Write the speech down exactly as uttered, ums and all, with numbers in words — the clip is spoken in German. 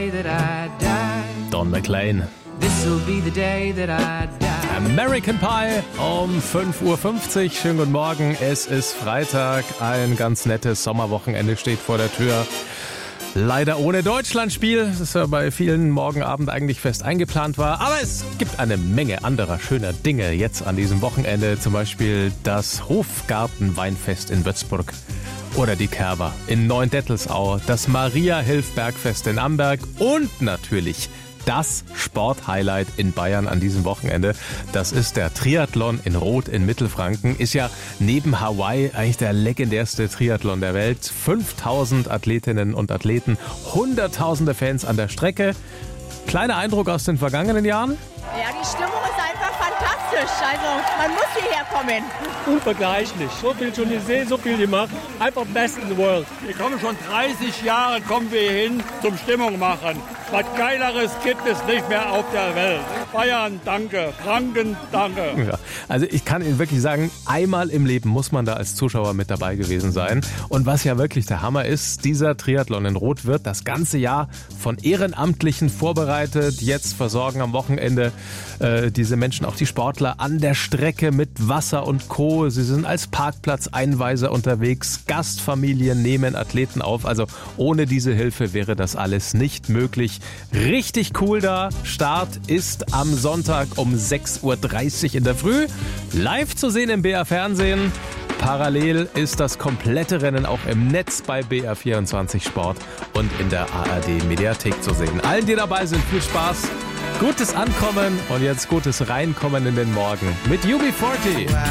day that I die. Don McLean. This'll be the day that I die. American Pie um fünf Uhr fünfzig. Schönen guten Morgen. Es ist Freitag. Ein ganz nettes Sommerwochenende steht vor der Tür. Leider ohne Deutschlandspiel, das ja bei vielen morgen Abend eigentlich fest eingeplant war. Aber es gibt eine Menge anderer schöner Dinge jetzt an diesem Wochenende. Zum Beispiel das Hofgartenweinfest in Würzburg oder die Kerber in Neuendettelsau, das Maria-Hilf-Bergfest in Amberg und natürlich das Sporthighlight in Bayern an diesem Wochenende. Das ist der Triathlon in Roth in Mittelfranken. Ist ja neben Hawaii eigentlich der legendärste Triathlon der Welt. fünftausend Athletinnen und Athleten, hunderttausende Fans an der Strecke. Kleiner Eindruck aus den vergangenen Jahren? Ja, die Stimmung ist einfach fantastisch. Also man muss hierher kommen. Unvergleichlich. So viel schon gesehen, so viel gemacht. Einfach best in the world. Wir kommen schon dreißig Jahre, kommen wir hin zum Stimmung machen. Was Geileres gibt es nicht mehr auf der Welt. Bayern, danke. Franken, danke. Ja, also ich kann Ihnen wirklich sagen, einmal im Leben muss man da als Zuschauer mit dabei gewesen sein. Und was ja wirklich der Hammer ist, dieser Triathlon in Roth wird das ganze Jahr von Ehrenamtlichen vorbereitet. Jetzt versorgen am Wochenende äh, diese Menschen, auch die Sportler, an der Strecke mit Wasser und Co. Sie sind als Parkplatzeinweiser unterwegs. Gastfamilien nehmen Athleten auf. Also ohne diese Hilfe wäre das alles nicht möglich. Richtig cool da. Start ist am Sonntag um sechs Uhr dreißig in der Früh. Live zu sehen im B R Fernsehen. Parallel ist das komplette Rennen auch im Netz bei B R vierundzwanzig Sport und in der A R D Mediathek zu sehen. Allen, die dabei sind, viel Spaß, gutes Ankommen und jetzt gutes Reinkommen in den Morgen mit U B vierzig.